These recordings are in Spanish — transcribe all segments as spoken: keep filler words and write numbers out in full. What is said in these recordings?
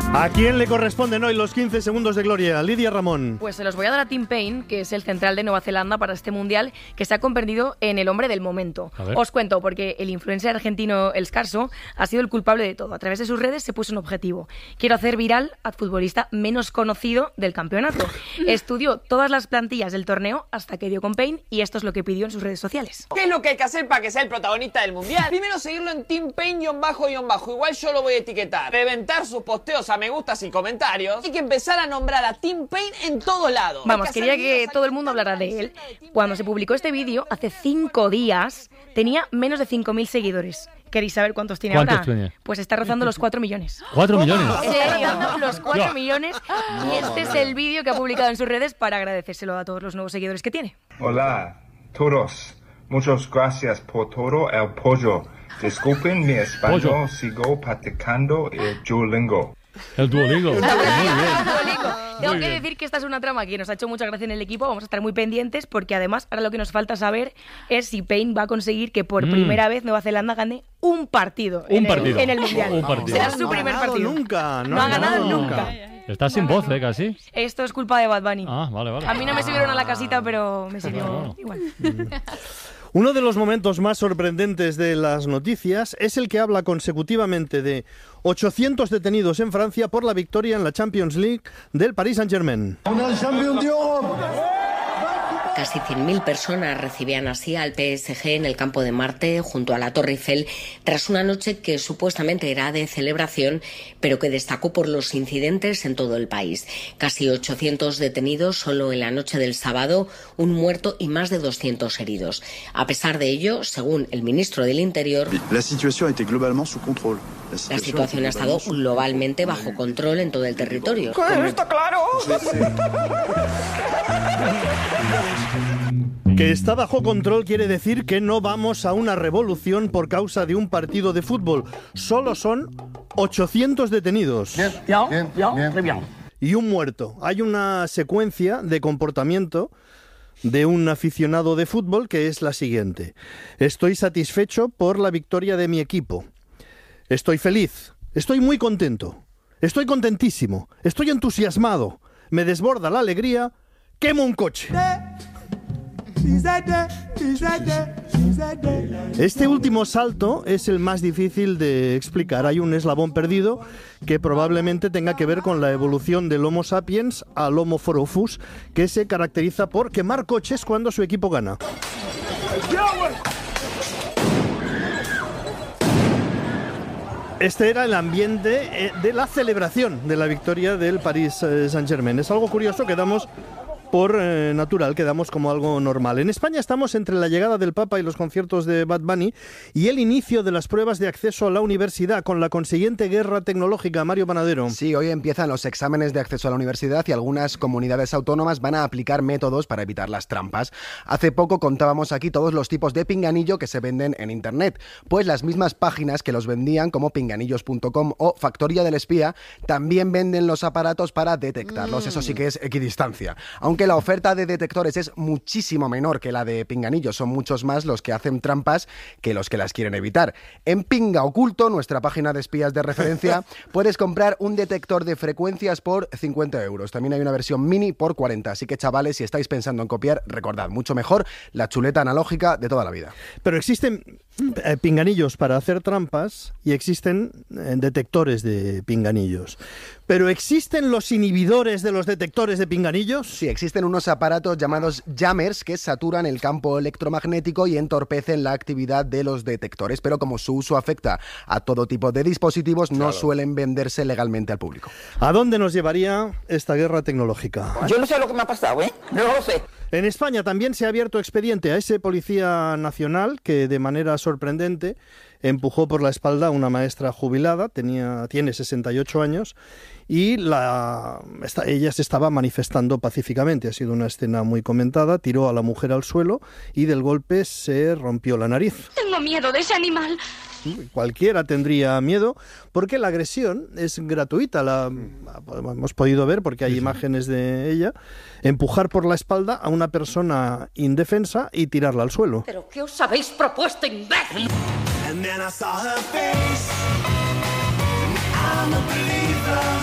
¿A quién le corresponden hoy los quince segundos de gloria? Lidia Ramón. Pues se los voy a dar a Tim Payne, que es el central de Nueva Zelanda para este mundial, que se ha convertido en el hombre del momento. Os cuento, porque el influencer argentino El Scarso ha sido el culpable de todo. A través de sus redes se puso un objetivo. Quiero hacer viral al futbolista menos conocido del campeonato. Estudió todas las plantillas del torneo hasta que dio con Payne y esto es lo que pidió en sus redes sociales. ¿Qué es lo que hay que hacer para que sea el protagonista del mundial? Primero seguirlo en Tim Payne-bajo. Igual yo lo voy a etiquetar. Reventar sus posteos a me gustas y comentarios. Hay que empezar a nombrar a Tim Payne en todos lados. Vamos, quería que todo el mundo hablara de él. Cuando se publicó este vídeo, hace cinco días, tenía menos de cinco mil seguidores. ¿Queréis saber cuántos tiene ¿Cuántos ahora? tiene? Pues está rozando los cuatro millones. ¿Cuatro millones? Está rozando los cuatro millones y este es el vídeo que ha publicado en sus redes para agradecérselo a todos los nuevos seguidores que tiene. Hola, todos. Muchas gracias por todo el apoyo. Disculpen mi español, Pollo. sigo practicando el Duolingo. El Duolingo. Muy bien. Tengo Muy que bien. decir que esta es una trama que nos ha hecho mucha gracia en el equipo. Vamos a estar muy pendientes porque además ahora lo que nos falta saber es si Payne va a conseguir que por Mm. primera vez Nueva Zelanda gane un partido, Un en, partido. El, en el Mundial. Un partido. Será No su ha primer ganado partido. nunca, No, ha ganado nunca. Está sin voz, ¿eh? Casi. Esto es culpa de Bad Bunny. Ah, vale, vale. A mí no me subieron a la casita, pero me sirvió Bueno. igual. Uno de los momentos más sorprendentes de las noticias es el que habla consecutivamente de ochocientos detenidos en Francia por la victoria en la Champions League del Paris Saint-Germain. Casi cien mil personas recibían así al P S G en el campo de Marte junto a la Torre Eiffel tras una noche que supuestamente era de celebración pero que destacó por los incidentes en todo el país. Casi ochocientos detenidos solo en la noche del sábado, un muerto y más de doscientos heridos. A pesar de ello, según el ministro del Interior, La situación ha été globalement sous control. la situación ha estado globalmente bajo control en todo el territorio. ¡Está claro! Que está bajo control quiere decir que no vamos a una revolución por causa de un partido de fútbol. Solo son ochocientos detenidos. Y un muerto. Hay una secuencia de comportamiento de un aficionado de fútbol que es la siguiente. Estoy satisfecho por la victoria de mi equipo. Estoy feliz. Estoy muy contento. Estoy contentísimo. Estoy entusiasmado. Me desborda la alegría. ¡Quemo un coche! Este último salto es el más difícil de explicar. Hay un eslabón perdido que probablemente tenga que ver con la evolución del Homo sapiens al Homo foropus, que se caracteriza por quemar coches cuando su equipo gana. Este era el ambiente eh, de la celebración de la victoria del Paris eh, Saint-Germain. Es algo curioso que damos por eh, natural, que damos como algo normal. En España estamos entre la llegada del Papa y los conciertos de Bad Bunny y el inicio de las pruebas de acceso a la universidad con la consiguiente guerra tecnológica. Mario Panadero. Sí, hoy empiezan los exámenes de acceso a la universidad y algunas comunidades autónomas van a aplicar métodos para evitar las trampas. Hace poco contábamos aquí todos los tipos de pinganillo que se venden en Internet, pues las mismas páginas que los vendían, como pinganillos punto com o Factoría del Espía, también venden los aparatos para detectarlos. Mm. Eso sí que es equidistancia. Aunque la oferta de detectores es muchísimo menor que la de pinganillos, son muchos más los que hacen trampas que los que las quieren evitar. En Pinga Oculto, nuestra página de espías de referencia, puedes comprar un detector de frecuencias por cincuenta euros. También hay una versión mini por cuarenta, así que chavales, si estáis pensando en copiar, recordad, mucho mejor la chuleta analógica de toda la vida. Pero existen eh, pinganillos para hacer trampas y existen eh, detectores de pinganillos. ¿Pero existen los inhibidores de los detectores de pinganillos? Sí, existen unos aparatos llamados jammers que saturan el campo electromagnético y entorpecen la actividad de los detectores, pero como su uso afecta a todo tipo de dispositivos, no claro. suelen venderse legalmente al público. ¿A dónde nos llevaría esta guerra tecnológica? Yo no sé lo que me ha pasado, ¿eh? No lo sé. En España también se ha abierto expediente a ese policía nacional que de manera sorprendente empujó por la espalda a una maestra jubilada, tenía, tiene sesenta y ocho años, y la, esta, ella se estaba manifestando pacíficamente. Ha sido una escena muy comentada, tiró a la mujer al suelo y del golpe se rompió la nariz. Tengo miedo de ese animal. Cualquiera tendría miedo porque la agresión es gratuita, la hemos podido ver porque hay imágenes de ella, empujar por la espalda a una persona indefensa y tirarla al suelo. ¿Pero qué os habéis propuesto, imbécil? And then I saw her face, I'm a believer.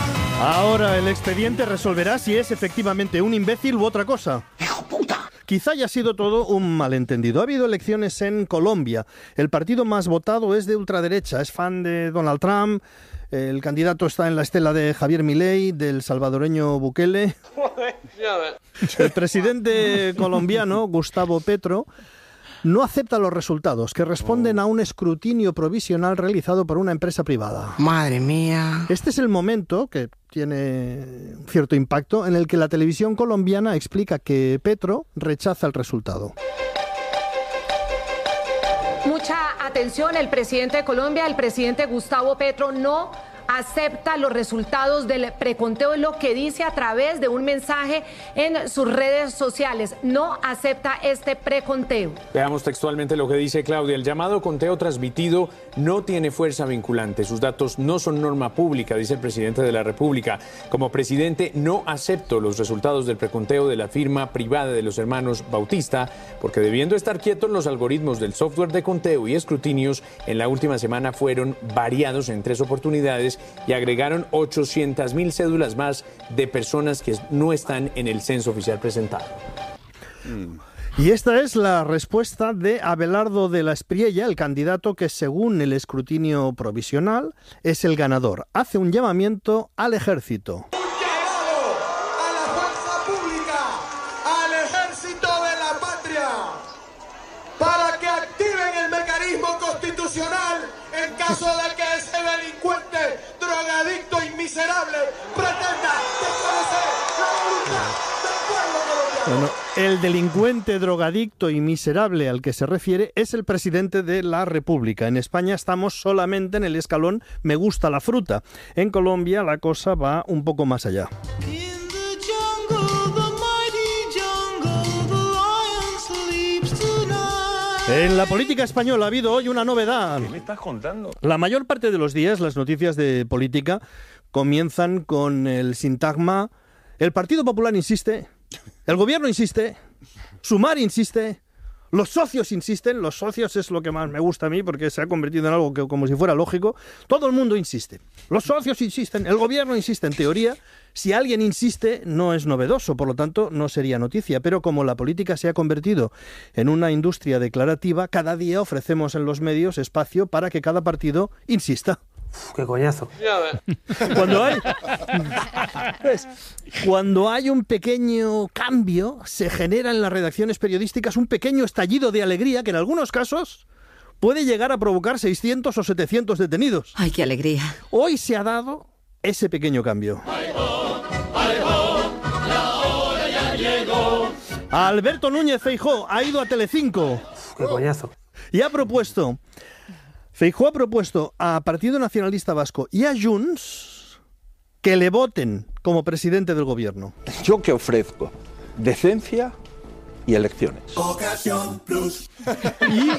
Ahora el expediente resolverá si es efectivamente un imbécil u otra cosa. ¡Hijo puta! Quizá haya sido todo un malentendido. Ha habido elecciones en Colombia. El partido más votado es de ultraderecha, es fan de Donald Trump. El candidato está en la estela de Javier Milei, del salvadoreño Bukele. El presidente colombiano, Gustavo Petro, no acepta los resultados, que responden a un escrutinio provisional realizado por una empresa privada. Madre mía. Este es el momento, que tiene cierto impacto, en el que la televisión colombiana explica que Petro rechaza el resultado. Mucha atención, el presidente de Colombia, el presidente Gustavo Petro, no acepta los resultados del preconteo, es lo que dice a través de un mensaje en sus redes sociales. No acepta este preconteo. Veamos textualmente lo que dice Claudia. El llamado conteo transmitido no tiene fuerza vinculante. Sus datos no son norma pública, dice el presidente de la República. Como presidente no acepto los resultados del preconteo de la firma privada de los hermanos Bautista, porque debiendo estar quietos, los algoritmos del software de conteo y escrutinios en la última semana fueron variados en tres oportunidades y agregaron ochocientas mil cédulas más de personas que no están en el censo oficial presentado. Y esta es la respuesta de Abelardo de la Espriella, el candidato que según el escrutinio provisional es el ganador. Hace un llamamiento al ejército. Para que activen el mecanismo constitucional en caso de que ese delincuente, drogadicto y miserable pretenda desconocer la voluntad del pueblo colombiano. Bueno, el delincuente, drogadicto y miserable al que se refiere es el presidente de la República. En España estamos solamente en el escalón me gusta la fruta. En Colombia la cosa va un poco más allá. En la política española ha habido hoy una novedad. ¿Qué me estás contando? La mayor parte de los días las noticias de política comienzan con el sintagma: el Partido Popular insiste, el gobierno insiste, Sumar insiste, los socios insisten. Los socios es lo que más me gusta a mí porque se ha convertido en algo que como si fuera lógico. Todo el mundo insiste. Los socios insisten, el gobierno insiste. En teoría, si alguien insiste, no es novedoso, por lo tanto, no sería noticia. Pero como la política se ha convertido en una industria declarativa, cada día ofrecemos en los medios espacio para que cada partido insista. Uf, ¡qué coñazo! Cuando hay, pues, cuando hay un pequeño cambio, se genera en las redacciones periodísticas un pequeño estallido de alegría que en algunos casos puede llegar a provocar seiscientos o setecientos detenidos. ¡Ay, qué alegría! Hoy se ha dado ese pequeño cambio. Alberto Núñez Feijóo ha ido a Telecinco. ¡Qué coñazo! Y ha propuesto... Feijóo ha propuesto a Partido Nacionalista Vasco y a Junts que le voten como presidente del gobierno. ¿Yo qué ofrezco? Decencia y elecciones. Ocasión Plus. Y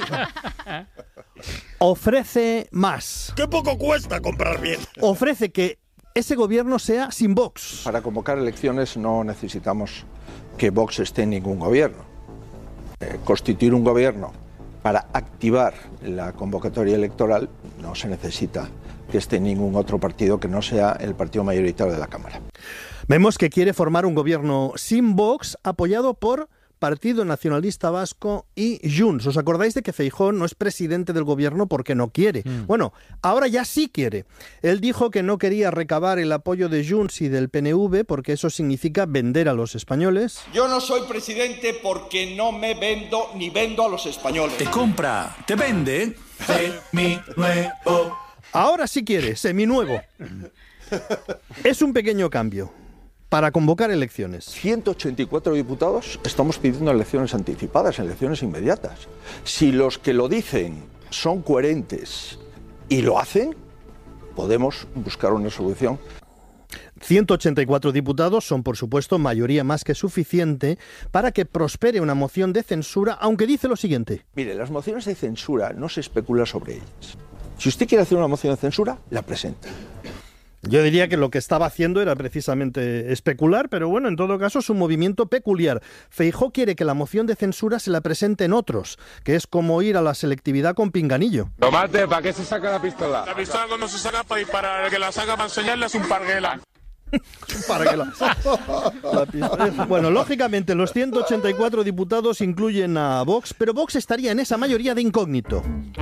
ofrece más. ¡Qué poco cuesta comprar bien! Ofrece que ese gobierno sea sin Vox. Para convocar elecciones no necesitamos que Vox esté en ningún gobierno. Eh, constituir un gobierno para activar la convocatoria electoral no se necesita que esté ningún otro partido que no sea el partido mayoritario de la Cámara. Vemos que quiere formar un gobierno sin Vox apoyado por Partido Nacionalista Vasco y Junts. ¿Os acordáis de que Feijóo no es presidente del gobierno porque no quiere? Mm. Bueno, ahora ya sí quiere. Él dijo que no quería recabar el apoyo de Junts y del P N V porque eso significa vender a los españoles. Yo no soy presidente porque no me vendo ni vendo a los españoles. Te compra, te vende, seminuevo. Ahora sí quiere, seminuevo. Es un pequeño cambio. Para convocar elecciones. ciento ochenta y cuatro diputados estamos pidiendo elecciones anticipadas, elecciones inmediatas. Si los que lo dicen son coherentes y lo hacen, podemos buscar una solución. ciento ochenta y cuatro diputados son, por supuesto, mayoría más que suficiente para que prospere una moción de censura, aunque dice lo siguiente. Mire, las mociones de censura no se especula sobre ellas. Si usted quiere hacer una moción de censura, la presenta. Yo diría que lo que estaba haciendo era precisamente especular, pero bueno, en todo caso es un movimiento peculiar. Feijóo quiere que la moción de censura se la presenten otros, que es como ir a la selectividad con pinganillo. Tomate, ¿para qué se saca la pistola? La pistola cuando se saca para disparar, el que la saca para enseñarle es un parguela. Para que la, la pista. Bueno, lógicamente los ciento ochenta y cuatro diputados incluyen a Vox, pero Vox estaría en esa mayoría de incógnito.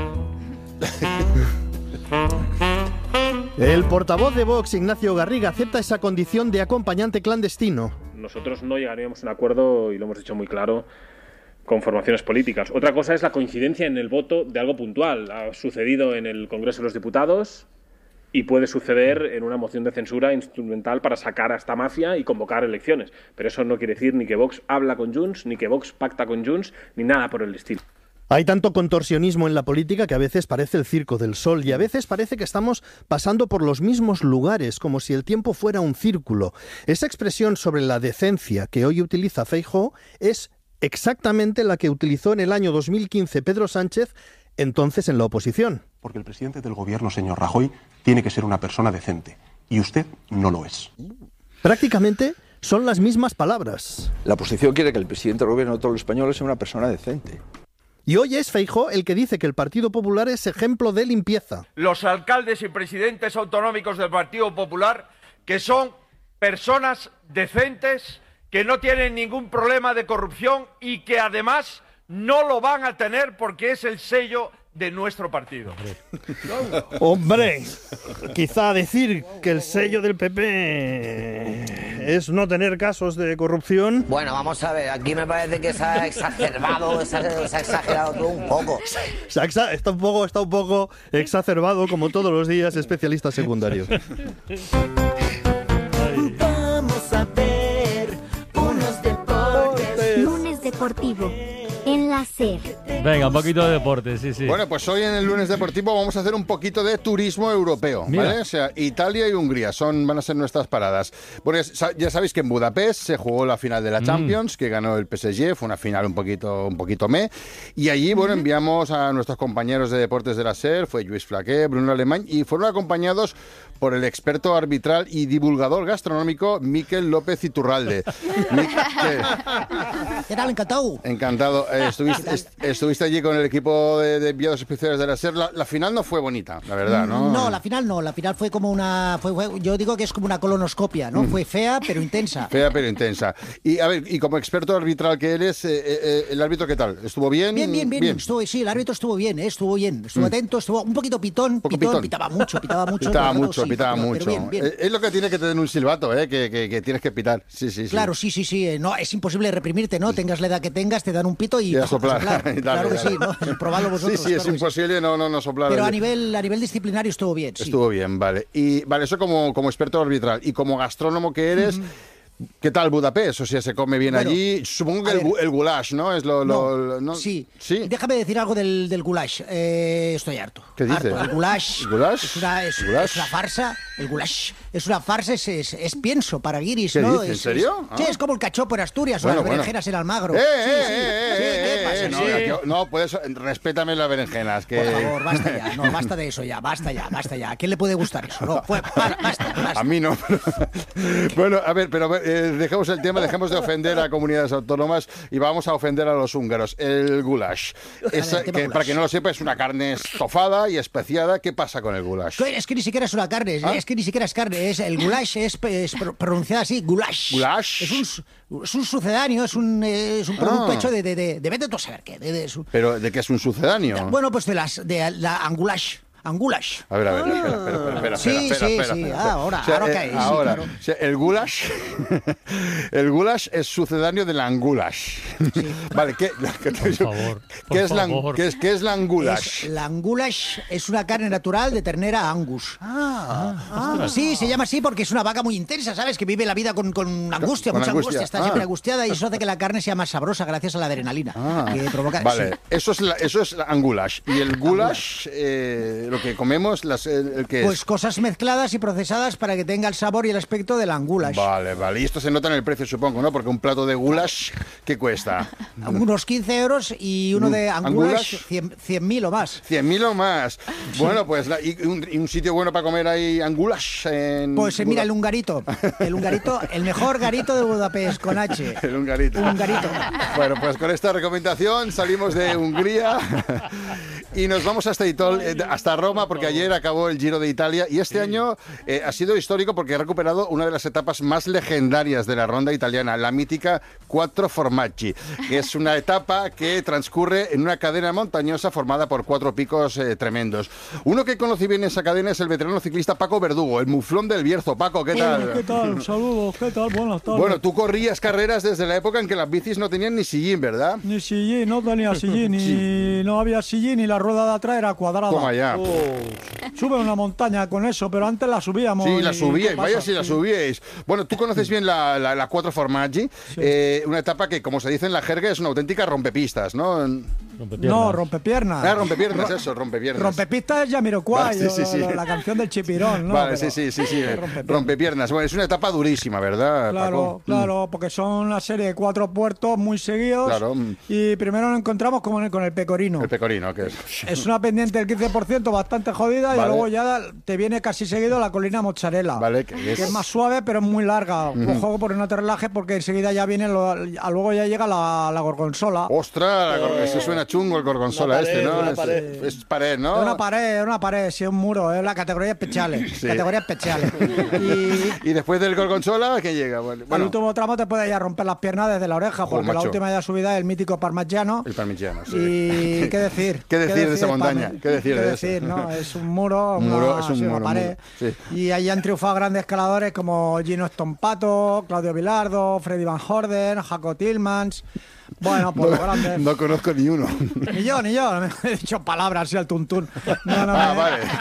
El portavoz de Vox, Ignacio Garriga, acepta esa condición de acompañante clandestino. Nosotros no llegaríamos a un acuerdo, y lo hemos dicho muy claro, con formaciones políticas. Otra cosa es la coincidencia en el voto de algo puntual. Ha sucedido en el Congreso de los Diputados y puede suceder en una moción de censura instrumental para sacar a esta mafia y convocar elecciones. Pero eso no quiere decir ni que Vox habla con Junts, ni que Vox pacta con Junts, ni nada por el estilo. Hay tanto contorsionismo en la política que a veces parece el circo del sol y a veces parece que estamos pasando por los mismos lugares, como si el tiempo fuera un círculo. Esa expresión sobre la decencia que hoy utiliza Feijóo es exactamente la que utilizó en el año dos mil quince Pedro Sánchez, entonces en la oposición. Porque el presidente del gobierno, señor Rajoy, tiene que ser una persona decente. Y usted no lo es. Prácticamente son las mismas palabras. La oposición quiere que el presidente del gobierno de todos los españoles sea una persona decente. Y hoy es Feijóo el que dice que el Partido Popular es ejemplo de limpieza. Los alcaldes y presidentes autonómicos del Partido Popular, que son personas decentes, que no tienen ningún problema de corrupción y que además no lo van a tener porque es el sello de nuestro partido. Hombre, quizá decir que el sello del P P es no tener casos de corrupción. Bueno, vamos a ver, aquí me parece que se ha exacerbado, se ha, se ha exagerado todo un poco. Se ha exa- está un poco, está un poco exacerbado, como todos los días, especialistas secundarios. Vamos a ver unos deportes. Lunes deportivo. En la SER. Venga, un poquito de deporte, sí, sí. Bueno, pues hoy en el lunes deportivo vamos a hacer un poquito de turismo europeo, ¿vale? Mira. O sea, Italia y Hungría son, van a ser nuestras paradas. Porque ya sabéis que en Budapest se jugó la final de la Champions, mm. que ganó el P S G, fue una final un poquito, un poquito meh. Y allí, bueno, enviamos a nuestros compañeros de deportes de la SER, fue Lluís Flaqué, Bruno Alemany, y fueron acompañados por el experto arbitral y divulgador gastronómico Miquel López Iturralde. Miquel, ¿qué tal? Encantado. Encantado. Eh, estuviste, est- estuviste allí con el equipo de, de enviados especiales de la SER. La, la final no fue bonita, la verdad, ¿no? No, la final no. La final fue como una... Fue, fue, yo digo que es como una colonoscopia, ¿no? Mm. Fue fea, pero intensa. Fea, pero intensa. Y, a ver, y como experto arbitral que eres, eh, eh, ¿el árbitro qué tal? ¿Estuvo bien? Bien, bien, bien. bien. Estuvo, sí, el árbitro estuvo bien, ¿eh? Estuvo bien. Estuvo mm. atento, estuvo un poquito pitón. Pitón, pitón. Pitaba mucho, pitaba mucho. Pitaba no, mucho, sí, pitaba pero, mucho. Pero bien, bien. Es lo que tiene que tener un silbato, ¿eh? Que, que, que tienes que pitar. Sí, sí, sí. Claro, sí, sí, sí. No, es imposible reprimirte, ¿no? Tengas la edad que tengas, te dan un pito y... Y a soplar. soplar. Y dale, claro que dale. sí, ¿no? Probadlo vosotros. Sí, sí, claro es imposible no, no, no soplar. Pero a nivel, a nivel disciplinario estuvo bien, sí. Estuvo bien, vale. Y vale, eso como, como experto arbitral. Y como gastrónomo que eres... Uh-huh. ¿Qué tal Budapest? O sea, ¿se come bien bueno, allí? Supongo que el, el goulash, ¿no? Es lo, no, lo, ¿no? Sí. sí. Déjame decir algo del, del goulash. Eh, estoy harto. ¿Qué dices? Harto. El goulash, ¿El goulash? Es, una, es, ¿Goulash? es una farsa. El goulash es una farsa, es, es, es pienso para guiris, ¿Qué ¿no? dices? Es, ¿En serio? Es, ah. Sí, es como el cachopo en Asturias bueno, o las bueno. berenjenas en Almagro. ¡Eh, sí, eh, sí. eh, sí, eh, ¿qué pasa? eh, no, sí. yo, no, puedes, respétame las berenjenas. Que... Por favor, basta ya. No, basta de eso ya. Basta ya, basta ya. ¿A quién le puede gustar eso? No, pues, basta, basta. A mí no. Bueno, a ver, pero eh, dejemos el tema, dejemos de ofender a comunidades autónomas y vamos a ofender a los húngaros. El goulash. Es, ver, que, goulash. Para quien no lo sepa, es una carne estofada y especiada. ¿Qué pasa con el goulash? Es que ni siquiera es una carne, ¿Ah? es que ni siquiera es carne. Es, el goulash es, es pronunciado así, goulash. ¿Goulash? Es un, es un sucedáneo, es un, es un producto ah. hecho de, de, de, de vete tú a saber qué. De, de, su... ¿Pero de qué es un sucedáneo? De, bueno, pues de, las, de la angulash. Angulash. A ver, a ver, ah. espera, espera, espera, espera, sí, espera, sí, espera, sí, espera, ah, ahora, o sea, ahora eh, cae. Ahora, sí, claro. o sea, el goulash, el goulash es sucedáneo de la angulash. Sí. Vale, ¿qué, por ¿qué, favor, ¿qué, es la, ¿qué, es, ¿qué es la angulash? Es, la angulash es una carne natural de ternera Angus. Ah, ah, ah. Sí, se llama así porque es una vaca muy intensa, ¿sabes? Que vive la vida con, con angustia, con mucha angustia, angustia está ah. siempre angustiada y eso hace que la carne sea más sabrosa gracias a la adrenalina ah. que provoca. Vale, sí. eso es la, eso es la angulash. Y el goulash, eh, lo que comemos, las, el, el que pues es... cosas mezcladas y procesadas para que tenga el sabor y el aspecto de la angulash. Vale, vale. Y esto se nota en el precio, supongo, ¿no? Porque un plato de goulash, ¿qué cuesta? Unos quince euros y uno de angulash, cien mil o más. cien mil o más. Sí. Bueno, pues, la, y, un, y un sitio bueno para comer ahí angulash. Formash en Pues mira, el hungarito. El hungarito, el mejor garito de Budapest, con H. El hungarito. Hungarito. Bueno, pues con esta recomendación salimos de Hungría y nos vamos hasta, Itol, hasta Roma, porque ayer acabó el Giro de Italia y este año eh, ha sido histórico porque ha recuperado una de las etapas más legendarias de la ronda italiana, la mítica Quattro Formaggi, que es una etapa que transcurre en una cadena montañosa formada por cuatro picos eh, tremendos. Uno que conoce bien esa cadena es el veterano ciclista Paco Verdugo, el muflón del Bierzo. Paco, ¿qué tal? Bueno, ¿qué tal? Saludos, ¿qué tal? Buenas tardes. Bueno, tú corrías carreras desde la época en que las bicis no tenían ni sillín, ¿verdad? Ni sillín, no tenía sillín, ni sí. no había sillín, y la rueda de atrás era cuadrada. Toma ya. Oh. Sube una montaña con eso, pero antes la subíamos. Sí, la subíais, vaya si la subíais. Bueno, tú conoces bien la, la, la Quattro Formaggi, sí. eh, una etapa que, como se dice en la jerga, es una auténtica rompepistas, ¿no? Rompepiernas. No, rompepiernas. Ah, rompepiernas, eso, rompepiernas. Rompepistas es Jamiroquai, vale, sí, sí, sí. La, la canción del Chipirón, ¿no? Vale, pero, sí, sí, sí, sí. Rompepiernas. rompepiernas. Bueno, es una etapa durísima, ¿verdad, Claro, Paco? claro, mm. porque son una serie de cuatro puertos muy seguidos. Claro. Y primero nos encontramos con el, con el Pecorino. El Pecorino, ¿qué es? Es una pendiente del quince por ciento bastante jodida, vale. Y luego ya te viene casi seguido la colina Mozzarella. Vale, que es... que es más suave, pero es muy larga. Mm. Ojo, porque no te relajes, porque enseguida ya viene, lo, a luego ya llega la, la Gorgonzola. ¡Ostras! Eh, se suena chungo el Gorgonzola pared, este, ¿no? Es pared. Es pared, ¿no? Es una pared, es una pared, sí, es un muro, es la categoría especiales. Sí. Categoría especiales. y... y después del Gorgonzola, ¿qué llega? Bueno, al último tramo te puede ya romper las piernas desde la oreja, porque Joder, la última ya subida es el mítico Parmigiano. El Parmigiano, sí. Y qué decir. ¿Qué decir, ¿Qué decir de esa montaña? Parme? ¿Qué decir ¿Qué de decir, eso? ¿no? Es un muro, un muro, una, es un sí, muro, una pared. Muro, sí. Y ahí han triunfado grandes escaladores como Gino Stompato, Claudio Bilardo, Freddy Van Horden, Jaco Tillmans. Bueno, pues no, los grandes. No conozco ni uno. Ni yo, ni yo. Me he dicho palabras así al tuntún. No, no, ah, me...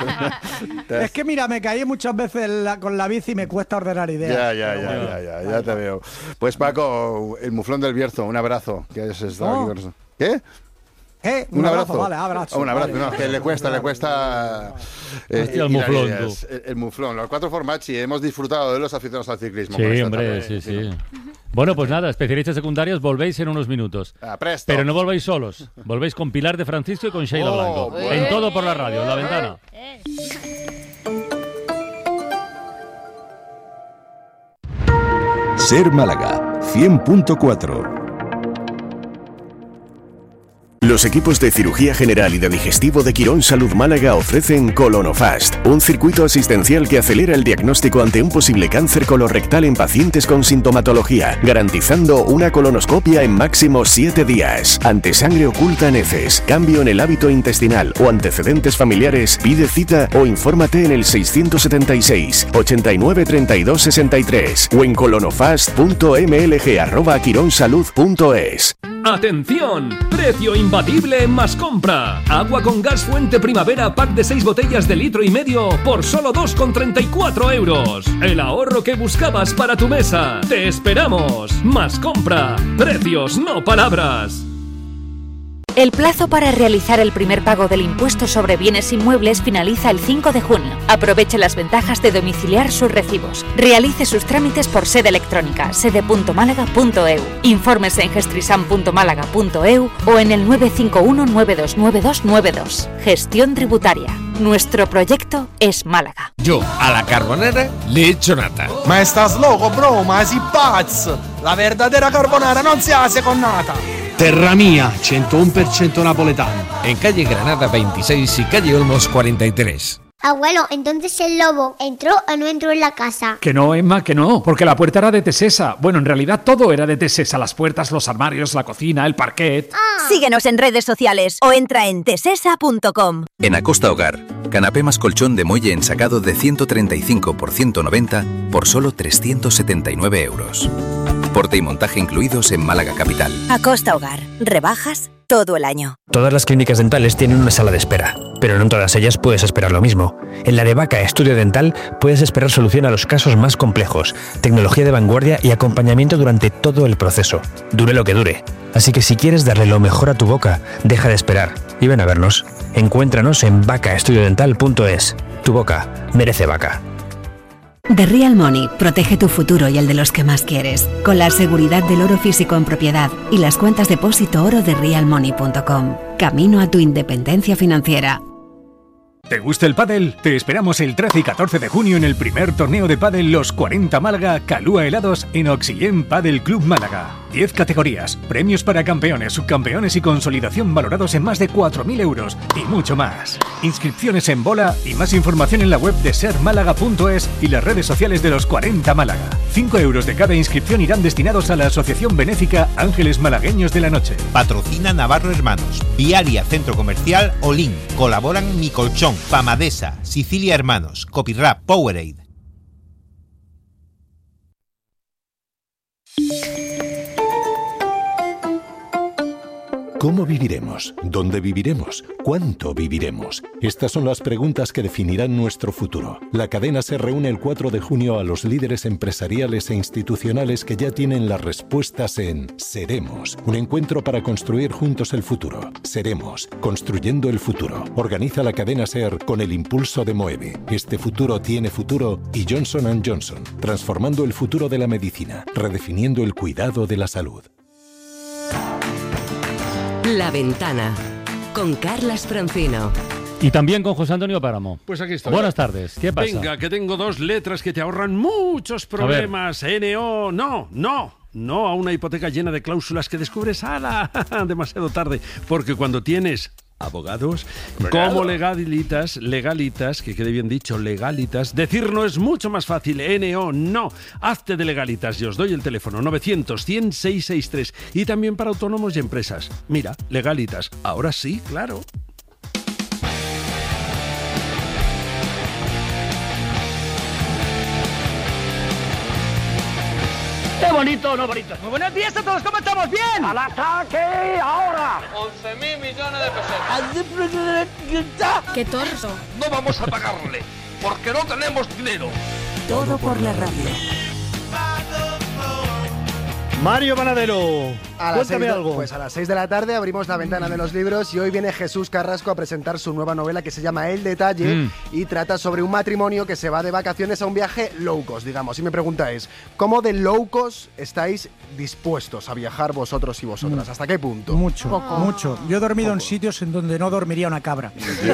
vale. Es que mira, me caí muchas veces la, con la bici y me cuesta ordenar ideas. Ya, ya, ya, ya, ya, ya, ya te veo. Pues Paco, el muflón del Bierzo, un abrazo. Que hayas estado ¿No? aquí con nosotros. ¿Qué? ¿Eh? Un, un abrazo. abrazo, vale, abrazo. Oh, un abrazo, vale. no, que le cuesta, le cuesta. Eh, Hostia, el muflón, tú. El, el muflón, los Quattro Formaggi, hemos disfrutado de los aficionados al ciclismo. Sí, hombre, sí, sí. sí. Bueno, pues nada, especialistas secundarios, volvéis en unos minutos. Ah, presto. Pero no volvéis solos, volvéis con Pilar de Francisco y con Sheila oh, Blanco. Bueno. En Todo por la Radio, en La Ventana. Ser Málaga, cien punto cuatro. Los equipos de cirugía general y de digestivo de Quirón Salud Málaga ofrecen Colonofast, un circuito asistencial que acelera el diagnóstico ante un posible cáncer colorectal en pacientes con sintomatología, garantizando una colonoscopia en máximo siete días. Ante sangre oculta en heces, cambio en el hábito intestinal o antecedentes familiares, pide cita o infórmate en el seiscientos setenta y seis, ochenta y nueve, treinta y dos, sesenta y tres o en colonofast punto m l g arroba quironsalud punto es. ¡Atención! ¡Precio imbatible en Mascompra! Agua con gas Fuente Primavera, pack de seis botellas de litro y medio por solo dos con treinta y cuatro euros. El ahorro que buscabas para tu mesa. ¡Te esperamos! Mascompra. Precios, no palabras. El plazo para realizar el primer pago del impuesto sobre bienes inmuebles finaliza el cinco de junio. Aproveche las ventajas de domiciliar sus recibos. Realice sus trámites por sede electrónica, sede punto málaga punto e u. Infórmese en gestrisam punto málaga punto e u o en el nueve cinco uno, nueve dos nueve dos nueve dos. Gestión tributaria. Nuestro proyecto es Málaga. Yo a la carbonara le echo nata. Ma estás loco, bro, ma si pazzo. La verdadera carbonara non si hace con nata. Terra mía, ciento uno por ciento napoletano. En calle Granada veintiséis y calle Olmos cuarenta y tres. Abuelo, entonces el lobo entró o no entró en la casa. Que no, Emma, que no, porque la puerta era de Tesesa. Bueno, en realidad todo era de Tesesa, las puertas, los armarios, la cocina, el parquet. Ah. Síguenos en redes sociales o entra en tesesa punto com. En Acosta Hogar, canapé más colchón de muelle ensacado de ciento treinta y cinco por ciento noventa por solo trescientos setenta y nueve euros. Porte y montaje incluidos en Málaga Capital. Acosta Hogar, rebajas todo el año. Todas las clínicas dentales tienen una sala de espera, pero no en todas ellas puedes esperar lo mismo. En la de Vaca Estudio Dental puedes esperar solución a los casos más complejos, tecnología de vanguardia y acompañamiento durante todo el proceso, dure lo que dure. Así que si quieres darle lo mejor a tu boca, deja de esperar y ven a vernos. Encuéntranos en vaca estudio dental punto es. Tu boca merece Vaca. The Real Money protege tu futuro y el de los que más quieres, con la seguridad del oro físico en propiedad y las cuentas depósito oro de real money punto com. Camino a tu independencia financiera. ¿Te gusta el pádel? Te esperamos el trece y catorce de junio en el primer torneo de pádel Los cuarenta Málaga Calúa Helados en Oxygen Pádel Club Málaga. diez categorías, premios para campeones, subcampeones y consolidación valorados en más de cuatro mil euros y mucho más. Inscripciones en bola y más información en la web de ser málaga punto es y las redes sociales de Los cuarenta Málaga. cinco euros de cada inscripción irán destinados a la Asociación Benéfica Ángeles Malagueños de la Noche. Patrocina Navarro Hermanos, Viaria Centro Comercial Olin. Colaboran Mi Colchón, Pamadesa, Sicilia Hermanos, Copyrap, Powerade. ¿Cómo viviremos? ¿Dónde viviremos? ¿Cuánto viviremos? Estas son las preguntas que definirán nuestro futuro. La cadena se reúne el cuatro de junio a los líderes empresariales e institucionales que ya tienen las respuestas en Seremos, un encuentro para construir juntos el futuro. Seremos, construyendo el futuro. Organiza la cadena SER con el impulso de Moeve. Este futuro tiene futuro y Johnson and Johnson, transformando el futuro de la medicina, redefiniendo el cuidado de la salud. La Ventana, con Carlas Francino. Y también con José Antonio Páramo. Pues aquí estoy. Buenas tardes, ¿qué pasa? Venga, que tengo dos letras que te ahorran muchos problemas. N O, no, no. No a una hipoteca llena de cláusulas que descubres ¡ala! demasiado tarde. Porque cuando tienes abogados, como legalitas, legalitas, que quede bien dicho, legalitas, decir no es mucho más fácil. N O, no. Hazte de legalitas. Yo os doy el teléfono novecientos, cien, seiscientos sesenta y tres. Y también para autónomos y empresas. Mira, legalitas. Ahora sí, claro. ¡Qué bonito, no bonito! Muy buenos días a todos, ¿cómo estamos? ¡Bien! ¡Al ataque ahora! once mil millones de pesetas. ¡Qué torso! No vamos a pagarle, porque no tenemos dinero. Todo por la radio. Mario Panadero, a las cuéntame seis de, algo. Pues a las seis de la tarde abrimos la ventana de los libros y hoy viene Jesús Carrasco a presentar su nueva novela que se llama El Detalle mm. y trata sobre un matrimonio que se va de vacaciones a un viaje low cost, digamos. Y mi pregunta es, ¿cómo de low cost estáis dispuestos a viajar vosotros y vosotras? Mm. ¿Hasta qué punto? Mucho, Poco. mucho. Yo he dormido Poco. en sitios en donde no dormiría una cabra. Sí.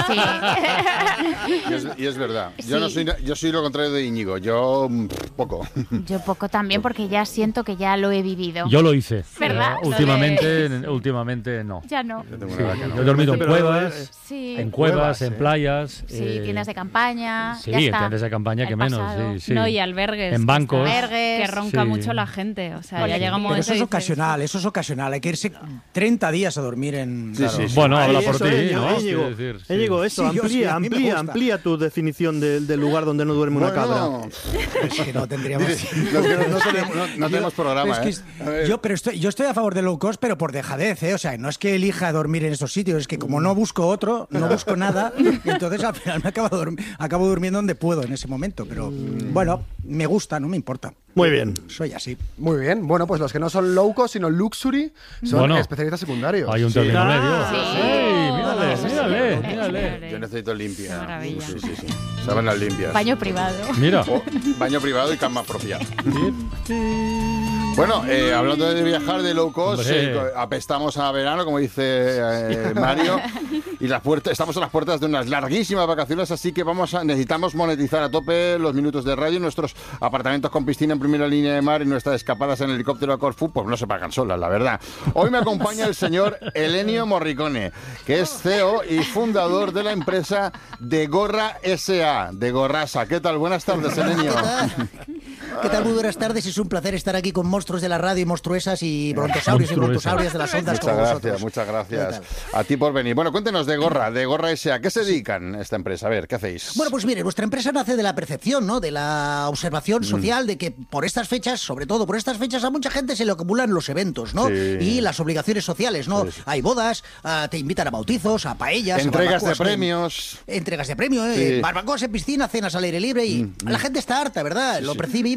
y, es, y es verdad. Yo, sí. no soy, yo soy lo contrario de Íñigo. Yo pff, poco. Yo poco también porque ya siento que ya lo he vivido. Yo lo hice. ¿Verdad? Uh, últimamente, de... últimamente no. Ya no. Yo, sí. que no. Yo he dormido en cuevas, sí. en cuevas, cuevas en ¿eh? playas. Sí, eh... tiendas de campaña. Sí, ya está. tiendas de campaña que menos. Sí, sí. No, y albergues. En bancos. Que ronca sí. mucho la gente. O sea, Pero ya llegamos Pero a eso es ocasional, eso es ocasional. Hay que irse treinta días a dormir en. Sí, claro. sí, sí. Bueno, habla por eso, ti, Íñigo, ¿no? Íñigo, Decir, sí. Íñigo, eso, Sí, yo sí, amplía, a mí me amplía, gusta. amplía tu definición del, del lugar donde no duerme una Bueno, cabra. Es que no tendríamos. no, es que no, no tenemos, no, no tenemos programa, Pero es ¿eh? que yo, pero estoy, yo estoy a favor de low cost, pero por dejadez, ¿eh? O sea, no es que elija dormir en esos sitios, es que como no busco otro, no busco nada, entonces al final me acabo, dorm acabo durmiendo donde puedo en ese momento. Pero bueno, me gusta, no me importa. Muy bien. Soy así. Muy bien. Bueno, pues los que no son low cost, sino luxury, son bueno, especialistas secundarios. Hay un sí. término ah, medio. Sí. Hey, mírale, mírale, mírale. Yo necesito limpia. Maravilla. Sí, sí, sí. Sábanas limpias. Baño privado. Mira. Oh, baño privado y cama propia. Bueno, eh, hablando de viajar de low cost, eh, apestamos a verano, como dice eh, Mario, y las puertas, estamos a las puertas de unas larguísimas vacaciones, así que vamos a, necesitamos monetizar a tope los minutos de radio. Nuestros apartamentos con piscina en primera línea de mar y nuestras escapadas en helicóptero a Corfú, pues no se pagan solas, la verdad. Hoy me acompaña el señor Elenio Morricone, que es C E O y fundador de la empresa De Gorra S A, de Gorrasa. ¿Qué tal? Buenas tardes, Elenio. ¿Qué tal? Muy buenas tardes. Es un placer estar aquí con monstruos de la radio y monstruesas y brontosaurios y brontosaurias de las ondas. Muchas gracias, muchas gracias a ti por venir. Bueno, cuéntenos de Gorra, de Gorra S A. ¿Qué se dedican esta empresa? A ver, ¿qué hacéis? Bueno, pues mire, nuestra empresa nace de la percepción, ¿no? De la observación social, mm. de que por estas fechas, sobre todo por estas fechas, a mucha gente se le acumulan los eventos, ¿no? Sí. Y las obligaciones sociales, ¿no? Sí, sí. Hay bodas, uh, te invitan a bautizos, a paellas, entregas a de premios. Entregas de premios, sí. eh, barbacoas en piscina, cenas al aire libre y mm. la gente está harta, ¿verdad? Sí, Lo percibimos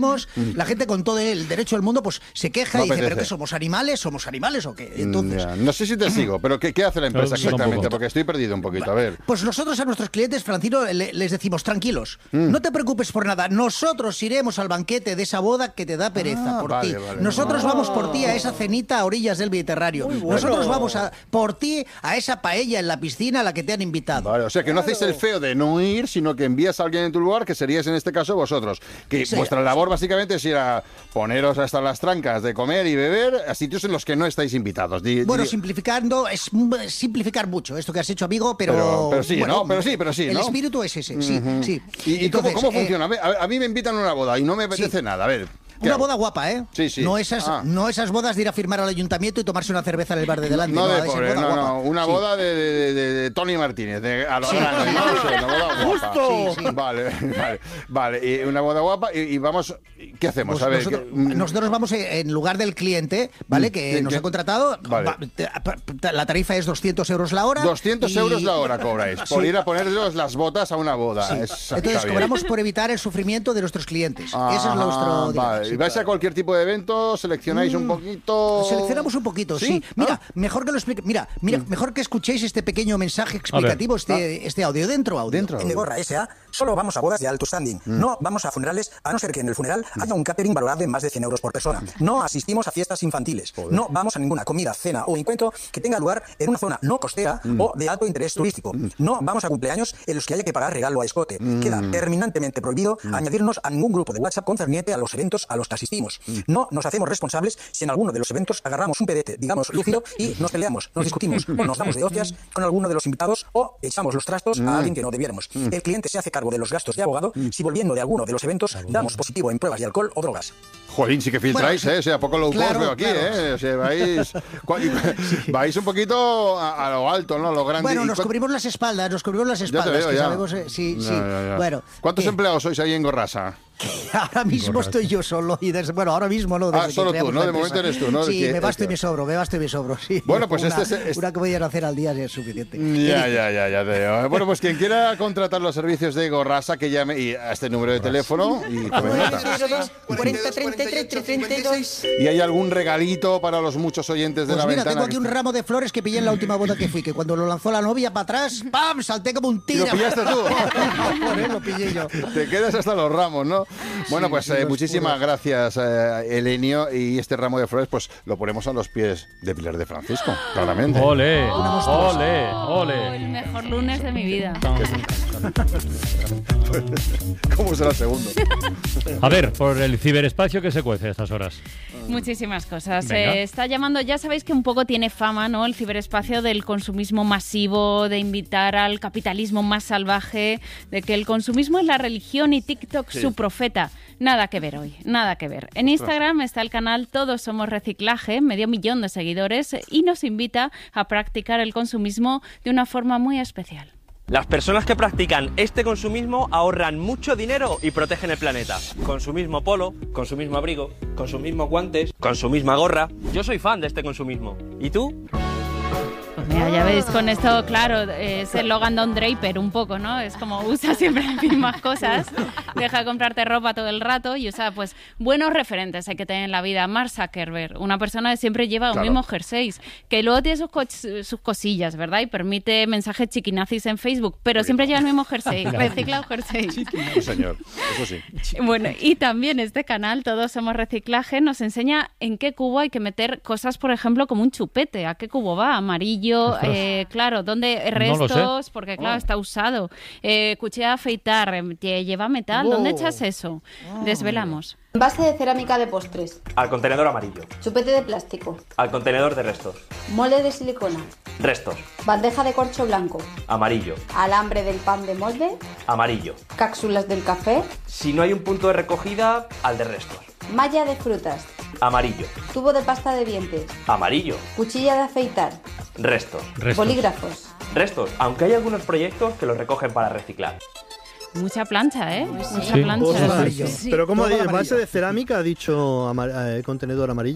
decimos, la gente con todo el derecho del mundo pues se queja No y dice, apetece. ¿pero qué somos animales? ¿Somos animales o qué? Entonces, Ya, no sé si te sigo, pero ¿qué, qué hace la empresa No, yo exactamente? tampoco. Porque estoy perdido un poquito, a ver. pues nosotros a nuestros clientes, Francino, le- les decimos, tranquilos, Mm. no te preocupes por nada, nosotros iremos al banquete de esa boda que te da pereza Ah, por vale, ti. vale. Nosotros Ah. vamos por ti a esa cenita a orillas del Mediterráneo. Muy bueno. Nosotros vamos a, por ti a esa paella en la piscina a la que te han invitado. Vale, o sea que no hacéis el feo de no ir, sino que envías a alguien en tu lugar, que seríais en este caso vosotros. Que Sí. vuestra labor básicamente es ir a poneros hasta las trancas de comer y beber a sitios en los que no estáis invitados. Di- Bueno, di- simplificando, es m- simplificar mucho esto que has hecho, amigo, pero... Pero- pero sí, bueno, ¿no? Pero sí, pero sí, El ¿no? espíritu es ese, sí, Ujú. sí. ¿Y, y Entonces, cómo, cómo eh, funciona? A mí- A, a mí me invitan a una boda y no me apetece nada. A ver. ¿qué Una hago? boda guapa, ¿eh? Sí, sí. No esas, Ah. no esas bodas de ir a firmar al ayuntamiento y tomarse una cerveza en el bar de delante. No, de ha ser pobre, boda no, guapa. no, una Sí. boda de, de- de- de Tony Martínez, de a lo Sí. grande, ¿no? O sea, una boda guapa. ¡Justo! Sí, sí. Vale, vale, vale, y una boda guapa y, y vamos, ¿qué hacemos? Pues a ver, nosotros, ¿qué- mm, nosotros vamos en lugar del cliente, ¿vale? Mm, Que ¿qué- nos qué? ha contratado. Vale. va- te- pa- La tarifa es doscientos euros la hora. doscientos y- euros la hora cobráis por Sí. ir a poneros las botas a una boda. Sí. Es- está Entonces bien. cobramos por evitar el sufrimiento de nuestros clientes. Ese es Ah, nuestro. digamos, vale. sí, ¿Y vais a cualquier tipo de evento? ¿Seleccionáis un Mm, poquito? Seleccionamos un poquito, sí. ¿Sí? Mira, mejor que lo explique. Mira, mira, mejor que escuchéis este pequeño mensaje explicativo, este, este audio. Dentro audio. Dentro En Negorra S A solo vamos a bodas de alto standing. No vamos a funerales, a no ser que en el funeral haya un catering valorado en más de cien euros por persona. No asistimos a fiestas infantiles. No vamos a ninguna comida, cena o encuentro que tenga lugar en una zona no costera o de alto interés turístico. No vamos a cumpleaños en los que haya que pagar regalo a escote. Queda terminantemente prohibido añadirnos a ningún grupo de WhatsApp concerniente a los eventos a los que asistimos. No nos hacemos responsables si en alguno de los eventos agarramos un pedete, digamos, lúcido y nos peleamos, nos discutimos o nos damos de hostias con alguno de los invitados o echamos los trastos Mm. a alguien que no debiéramos. El cliente se hace cargo de los gastos de abogado si volviendo de alguno de los eventos damos positivo en pruebas de alcohol o drogas. Jolín, sí que filtráis, Bueno, ¿eh? O sea, poco low cost claro, veo aquí, claro. ¿eh? O sea, vais, cua- vais un poquito a, a lo alto, ¿no? A lo grande. Bueno, ¿Y nos cuán- cubrimos las espaldas, nos cubrimos las Ya te espaldas, veo, que ya. sabemos, eh, sí, Ya, sí. ya, ya. Bueno, ¿Cuántos ¿qué? empleados sois ahí en Gorrasa? Ahora mismo Gorrasa. estoy yo solo y desde, bueno, ahora mismo no. Ah, desde que solo tú, creamos ¿no? la De empresa. momento eres tú, ¿no? Sí, Que- me basto y que- me sobro, me basto y me sobro, sí. Bueno, pues una, este es- una que voy a hacer al día ya es suficiente. Ya, ya, ya, ya te veo. Bueno, pues quien quiera contratar los servicios de Gorrasa, que llame y a este número de teléfono y tome nota. cuarenta, treinta y tres, treinta y dos. ¿Y hay algún regalito para los muchos oyentes de Pues la mira, ventana? tengo aquí un ramo de flores que pillé en la última boda que fui, que cuando lo lanzó la novia para atrás, ¡pam! Salté como un tigre. ¿Lo pillaste tú? Por él lo pillé yo. Te quedas hasta los ramos, ¿no? Bueno, pues sí, eh, los muchísimas puros. gracias, eh, Elenio. Y este ramo de flores, pues lo ponemos a los pies de Pilar de Francisco, claramente. Ole, Oh, ole, Oh, ole. el mejor lunes de mi vida. ¿Cómo será el segundo? A ver, por el ciberespacio que se cuece a estas horas. Muchísimas cosas. Venga. Eh, está llamando, ya sabéis que un poco tiene fama, ¿no? El ciberespacio del consumismo masivo, de invitar al capitalismo más salvaje, de que el consumismo es la religión y TikTok Sí. su profeta. Nada que ver hoy, nada que ver. En Instagram está el canal Todos Somos Reciclaje, medio millón de seguidores, y nos invita a practicar el consumismo de una forma muy especial. Las personas que practican este consumismo ahorran mucho dinero y protegen el planeta. Con su mismo polo, con su mismo abrigo, con sus mismos guantes, con su misma gorra. Yo soy fan de este consumismo. ¿Y tú? Pues mira, ya veis, con esto, claro, es el Logan Don Draper un poco, ¿no? Es como usa siempre las mismas cosas, deja de comprarte ropa todo el rato y usa, pues, buenos referentes hay que tener en la vida. Mark Zuckerberg, una persona que siempre lleva los Claro. mismos jerseys, que luego tiene sus, co- sus cosillas, ¿verdad? Y permite mensajes chiquinazis en Facebook, pero siempre lleva el mismo jersey, recicla un jersey. Sí, señor. Eso sí. Bueno, y también este canal, Todos Somos Reciclaje, nos enseña en qué cubo hay que meter cosas, por ejemplo, como un chupete. ¿A qué cubo va? Amarillo, eh, claro, ¿dónde No lo restos? sé. Porque, claro, Oh. está usado. Eh, cuchilla de afeitar, eh, lle- lleva metal. ¿Dónde Oh. echas eso? Desvelamos. Base de cerámica de postres. Al contenedor amarillo. Chupete de plástico. Al contenedor de restos. Molde de silicona. Restos. Bandeja de corcho blanco. Amarillo. Alambre del pan de molde. Amarillo. Cápsulas del café. Si no hay un punto de recogida, al de restos. Malla de frutas. Amarillo. Tubo de pasta de dientes. Amarillo. Cuchilla de afeitar. Restos. Bolígrafos. Restos, aunque hay algunos proyectos que los recogen para reciclar. Mucha plancha, ¿eh? Mucha Sí. plancha. Ostras. Sí. Pero ¿cómo Todo dice? amarillo. ¿Base de cerámica ha dicho ama- eh, contenedor amarillo?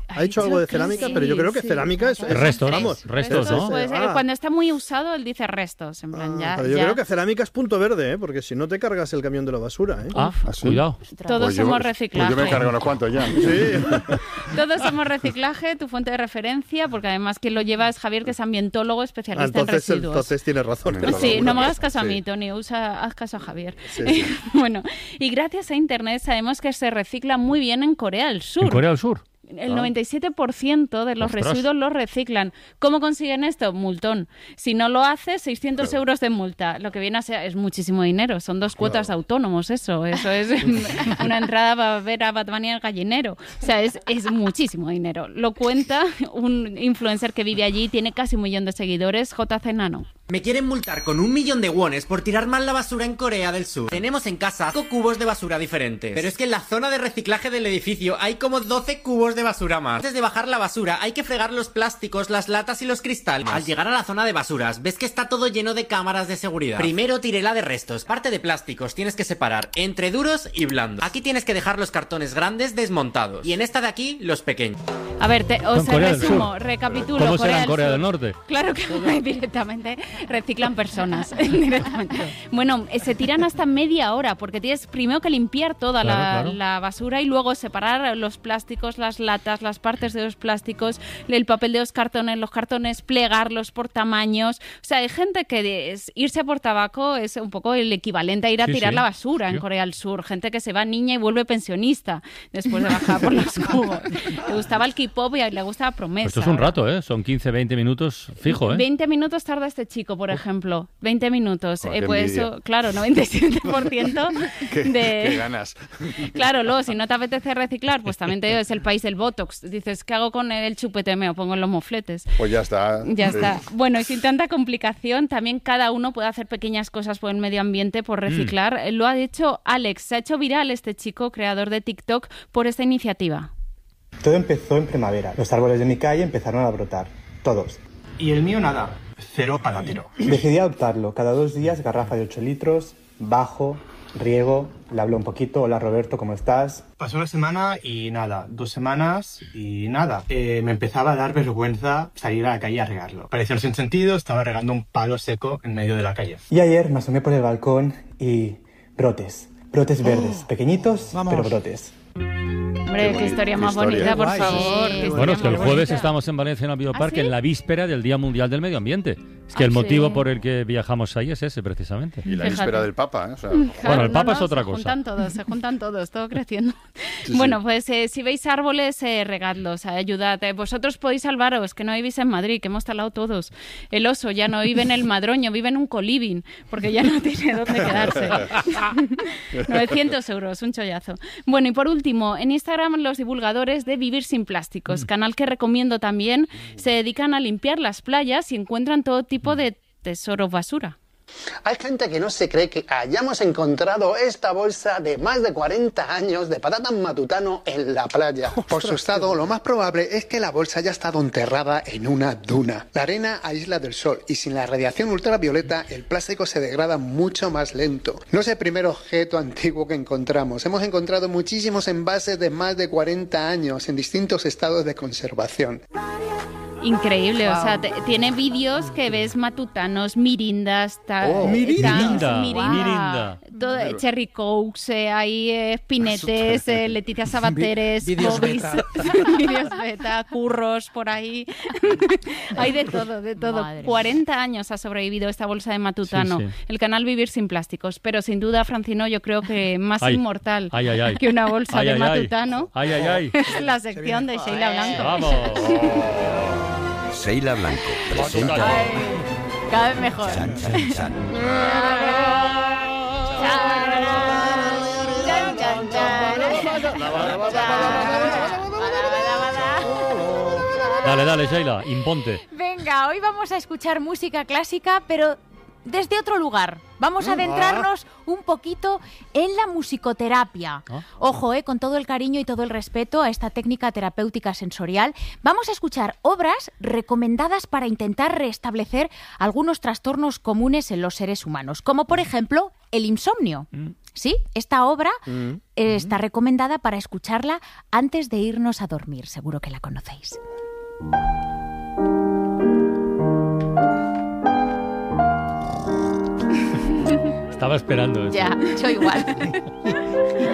Ha dicho algo de cerámica, sí, pero yo creo que sí, cerámica es... es restos, vamos, restos, ¿no? Pues, ah. Cuando está muy usado, él dice restos, en plan, ah, ya... Pero yo ya. creo que cerámica es punto verde, ¿eh? Porque si no te cargas el camión de la basura, ¿eh? Ah, ¿Ah sí? Cuidado. Todos pues somos yo, reciclaje. Pues yo me cargo unos cuantos ya. Sí. Todos somos reciclaje, tu fuente de referencia, porque además quien lo lleva es Javier, que es ambientólogo especialista ah, entonces, en residuos. Entonces tienes razón. Sí, no me hagas caso a mí, Tony, usa, haz caso a Javier. Sí, sí. Bueno, y gracias a Internet sabemos que se recicla muy bien en Corea del Sur. ¿En Corea del Sur? El noventa y siete por ciento de los Ostras. residuos los reciclan. ¿Cómo consiguen esto? Multón. Si no lo hace, seiscientos euros de multa. Lo que viene a ser es muchísimo dinero. Son dos cuotas claro. autónomos, eso. Eso es una entrada para ver a Batman y al gallinero. O sea, es, es muchísimo dinero. Lo cuenta un influencer que vive allí, tiene casi un millón de seguidores, J C Nano. Me quieren multar con un millón de wones por tirar mal la basura en Corea del Sur. Tenemos en casa cinco cubos de basura diferentes. Pero es que en la zona de reciclaje del edificio hay como doce cubos de basura más. Antes de bajar la basura hay que fregar los plásticos, las latas y los cristales. Al llegar a la zona de basuras ves que está todo lleno de cámaras de seguridad. Primero tiré la de restos. Parte de plásticos tienes que separar entre duros y blandos. Aquí tienes que dejar los cartones grandes desmontados. Y en esta de aquí, los pequeños. A ver, te, os resumo, recapitulo. ¿Cómo será en del Corea Sur. del Norte? Claro que directamente reciclan personas. directamente. Bueno, se tiran hasta media hora porque tienes primero que limpiar toda claro, la, claro. la basura y luego separar los plásticos, las latas, las partes de los plásticos, el papel de los cartones, los cartones, plegarlos por tamaños. O sea, hay gente que es, irse a por tabaco es un poco el equivalente a ir a sí, tirar sí. la basura sí. en Corea del Sur. Gente que se va niña y vuelve pensionista después de bajar por los cubos. Le gustaba el K-pop y le gustaba Promesa. Esto es un rato, ¿eh? Son quince, veinte minutos fijo, ¿eh? veinte minutos tarda este chico, por ejemplo. veinte minutos. Oh, eh, pues eso, claro, noventa y siete por ciento ¿Qué, de... qué ganas? Claro, luego, si no te apetece reciclar, pues también te digo, es el país del Botox. Dices, ¿qué hago con el chupete? Me lo pongo en los mofletes. Pues ya está. Ya está. Bueno, y sin tanta complicación, también cada uno puede hacer pequeñas cosas por el medio ambiente, por reciclar. Mm. Lo ha hecho Alex. Se ha hecho viral este chico, creador de TikTok, por esta iniciativa. Todo empezó en primavera. Los árboles de mi calle empezaron a brotar. Todos. Y el mío nada. Cero patatero. Decidí adoptarlo. Cada dos días, garrafa de ocho litros, bajo, riego, le hablo un poquito. Hola Roberto, ¿cómo estás? Pasó una semana y nada. Dos semanas y nada. Eh, me empezaba a dar vergüenza salir a la calle a regarlo. Parecía un sinsentido, estaba regando un palo seco en medio de la calle. Y ayer me asomé por el balcón y... brotes. Brotes verdes. Oh, pequeñitos, vamos. Pero brotes. Hombre, qué, qué historia más qué bonita, historia. Por favor. Sí. Bueno, es que el jueves bonita. Estamos en Valencia en el Bioparque, ¿ah, sí? En la víspera del Día Mundial del Medio Ambiente. Es que ¿ah, el motivo sí? por el que viajamos ahí es ese, precisamente. Y la Fíjate. víspera del Papa, ¿eh? O sea, claro, bueno, el Papa no, no, es otra se cosa. Se juntan todos, se juntan todos, todo creciendo. Sí, bueno, sí. pues eh, si veis árboles, eh, regadlos, eh, ayudad. Eh, vosotros podéis salvaros, que no vivís en Madrid, que hemos talado todos. El oso ya no vive en el Madroño, vive en un coliving, porque ya no tiene dónde quedarse. novecientos euros, un chollazo. Bueno, y por último, en Instagram los divulgadores de Vivir Sin Plásticos, mm. canal que recomiendo también, se dedican a limpiar las playas y encuentran todo tipo de tesoros basura. Hay gente que no se cree que hayamos encontrado esta bolsa de más de cuarenta años de patata matutano en la playa. Por su estado, lo más probable es que la bolsa haya estado enterrada en una duna. La arena aísla del sol y sin la radiación ultravioleta el plástico se degrada mucho más lento. No es el primer objeto antiguo que encontramos. Hemos encontrado muchísimos envases de más de cuarenta años en distintos estados de conservación. Increíble, wow. O sea, te, tiene vídeos que ves matutanos, mirindas, ta, oh, mirinda, ta, mirinda, mirinda. Todo, Cherry Cokes, eh, hay eh, Spinetes, eh, Leticia Sabateres, vídeos beta. vídeos beta, curros por ahí. Hay de todo, de todo. Madre cuarenta años ha sobrevivido esta bolsa de matutano. Sí, sí. El canal Vivir Sin Plásticos, pero sin duda, Francino, yo creo que más ay, inmortal ay, ay, ay. que una bolsa ay, de ay, matutano ay, ay, ay. es la sección de Sheila Blanco. ¡Vamos! Sheila Blanco presenta... Ay, cada vez mejor. Chan, chan, chan. Dale, dale, Sheila, imponte. Venga, hoy vamos a escuchar música clásica, pero desde otro lugar. Vamos a adentrarnos un poquito en la musicoterapia. ¿Ah? Ojo, eh, con todo el cariño y todo el respeto a esta técnica terapéutica sensorial, vamos a escuchar obras recomendadas para intentar restablecer algunos trastornos comunes en los seres humanos, como por ejemplo el insomnio. Mm. Sí, esta obra Mm. eh, está recomendada para escucharla antes de irnos a dormir. Seguro que la conocéis. Estaba esperando eso. Ya, yo igual.